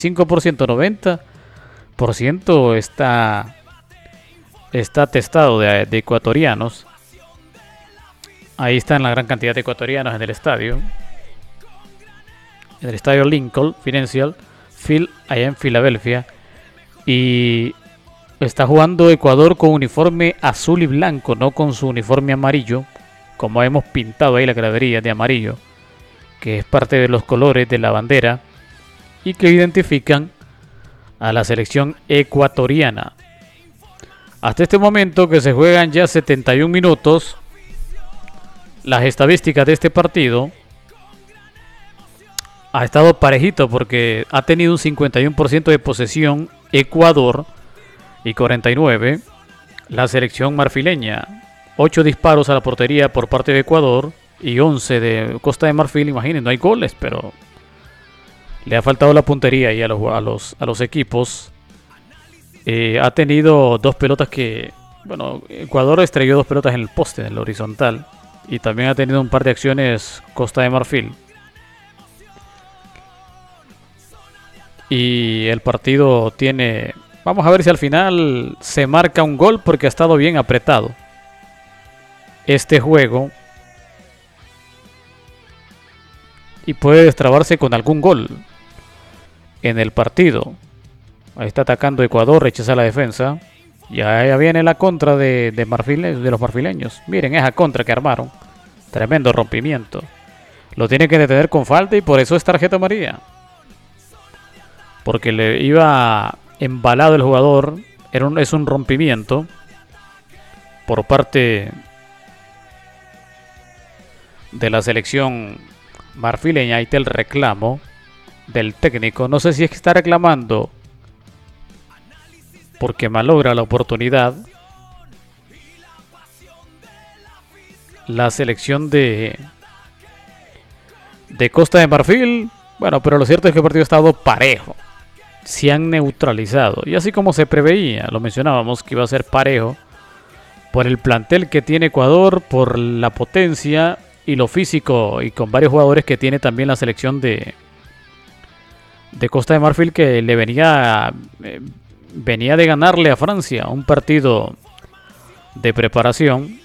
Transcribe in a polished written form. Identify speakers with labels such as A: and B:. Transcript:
A: 5%, 90% está testado de ecuatorianos. Ahí están la gran cantidad de ecuatorianos en el estadio. En el estadio Lincoln Financial Field, allá en Filadelfia. Y está jugando Ecuador con uniforme azul y blanco, no con su uniforme amarillo, como hemos pintado ahí la gradería de amarillo, que es parte de los colores de la bandera y que identifican a la selección ecuatoriana. Hasta este momento, que se juegan ya 71 minutos, las estadísticas de este partido ha estado parejito porque ha tenido un 51% de posesión Ecuador y 49 la selección marfileña. 8 disparos a la portería por parte de Ecuador y 11 de Costa de Marfil. Imaginen, no hay goles, pero le ha faltado la puntería ahí a los equipos. Ha tenido 2 pelotas que... Bueno, Ecuador estrelló 2 pelotas en el poste, en el horizontal. Y también ha tenido un par de acciones Costa de Marfil. Y el partido tiene... Vamos a ver si al final se marca un gol, porque ha estado bien apretado este juego. Y puede destrabarse con algún gol en el partido. Ahí está atacando Ecuador, rechaza la defensa. Y ahí viene la contra de los marfileños. Miren esa contra que armaron. Tremendo rompimiento. Lo tiene que detener con falta y por eso es tarjeta amarilla. Porque le iba embalado el jugador. Es un rompimiento por parte de la selección marfileña. Ahí está el reclamo del técnico. No sé si es que está reclamando porque malogra la oportunidad la selección de Costa de Marfil. Bueno, pero lo cierto es que el partido ha estado parejo. Se han neutralizado. Y así como se preveía, lo mencionábamos que iba a ser parejo por el plantel que tiene Ecuador, por la potencia y lo físico, y con varios jugadores que tiene también la selección de Costa de Marfil, que le venía de ganarle a Francia un partido de preparación.